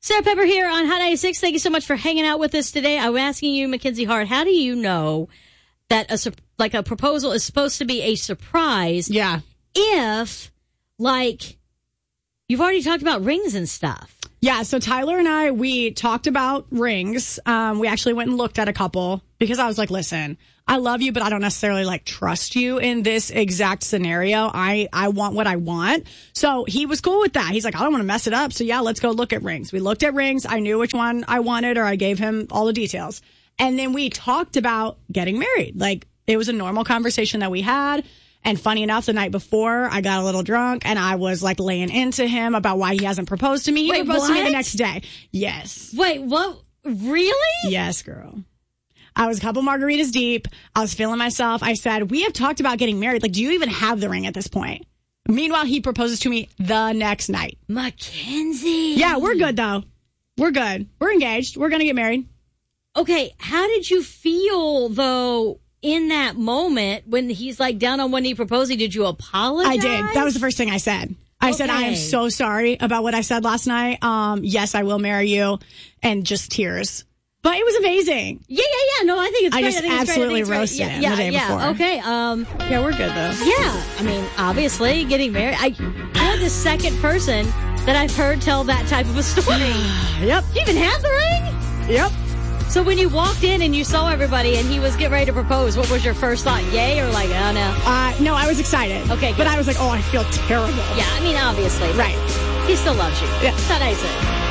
Sarah Pepper here on Hot 96. Thank you so much for hanging out with us today. I'm asking you, Mackenzie Hart, how do you know that a proposal is supposed to be a surprise? Yeah. If, you've already talked about rings and stuff. Yeah, so Tyler and I, we talked about rings. We actually went and looked at a couple because I was like, listen, I love you, but I don't necessarily trust you in this exact scenario. I want what I want. So he was cool with that. He's like, I don't want to mess it up. So yeah, let's go look at rings. We looked at rings. I knew which one I wanted, or I gave him all the details. And then we talked about getting married. It was a normal conversation that we had. And funny enough, the night before, I got a little drunk and I was laying into him about why he hasn't proposed to me. He proposed to me the next day. Yes. Wait, what? Really? Yes, girl. I was a couple margaritas deep. I was feeling myself. I said, we have talked about getting married. Do you even have the ring at this point? Meanwhile, he proposes to me the next night. Mackenzie. Yeah, we're good, though. We're good. We're engaged. We're going to get married. Okay, how did you feel, though, in that moment when he's down on one knee proposing? Did you apologize? I did. That was the first thing I said. I said, I am so sorry about what I said last night. Yes, I will marry you. And just tears. But it was amazing. Yeah. No, I think it's great. I just absolutely roasted him the day before. Okay. Yeah, we're good, though. Yeah. I mean, obviously, getting married. You're the second person that I've heard tell that type of a story. Yep. You even have the ring? Yep. So when you walked in and you saw everybody and he was getting ready to propose, what was your first thought? Yay or oh no? No, I was excited. Okay, good. But I was I feel terrible. Yeah, I mean, obviously. Right. He still loves you. Yeah. That's how I say.